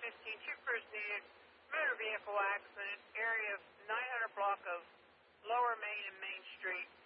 1015, two crews needed. Motor vehicle accident, area of 900 block of Lower Main and Main Street.